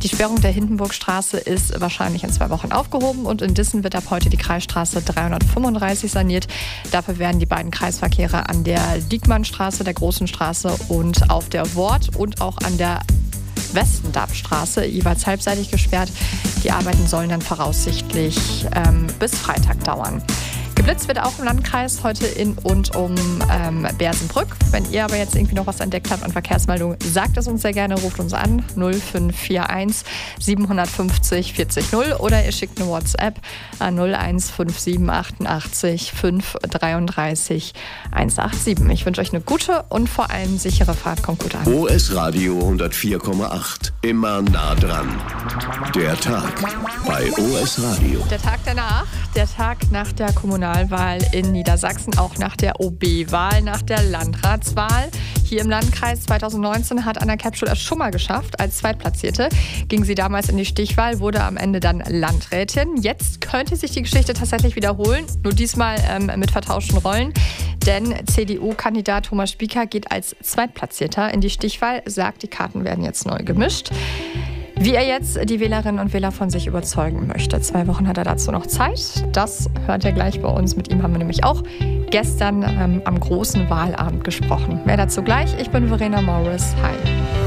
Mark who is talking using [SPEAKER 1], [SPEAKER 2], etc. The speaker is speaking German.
[SPEAKER 1] Die Sperrung der Hindenburgstraße ist wahrscheinlich in 2 Wochen aufgehoben und in Dissen wird ab heute die Kreisstraße 335 saniert. Dafür werden die beiden Kreisverkehre an der Diekmannstraße, der Großen Straße und auf der Wort und auch an der Westendabstraße jeweils halbseitig gesperrt. Die Arbeiten sollen dann voraussichtlich bis Freitag dauern. Geblitzt wird auch im Landkreis heute in und um Bersenbrück. Wenn ihr aber jetzt irgendwie noch was entdeckt habt an Verkehrsmeldungen, sagt es uns sehr gerne, ruft uns an 0541 750 40 0 oder ihr schickt eine WhatsApp an 0157 88 533 187. Ich wünsche euch eine gute und vor allem sichere Fahrt. Kommt gut an.
[SPEAKER 2] OS Radio 104,8. Immer nah dran. Der Tag bei OS Radio.
[SPEAKER 1] Der Tag danach, der Tag nach der Kommunalwahl in Niedersachsen, auch nach der OB-Wahl, nach der Landratswahl. Hier im Landkreis 2019 hat Anna Käppschul es schon mal geschafft. Als Zweitplatzierte ging sie damals in die Stichwahl, wurde am Ende dann Landrätin. Jetzt könnte sich die Geschichte tatsächlich wiederholen, nur diesmal mit vertauschten Rollen. Denn CDU-Kandidat Thomas Spieker geht als Zweitplatzierter in die Stichwahl, sagt, die Karten werden jetzt neu gemischt. Wie er jetzt die Wählerinnen und Wähler von sich überzeugen möchte. 2 Wochen hat er dazu noch Zeit. Das hört ihr gleich bei uns. Mit ihm haben wir nämlich auch gestern am großen Wahlabend gesprochen. Mehr dazu gleich. Ich bin Verena Morris. Hi.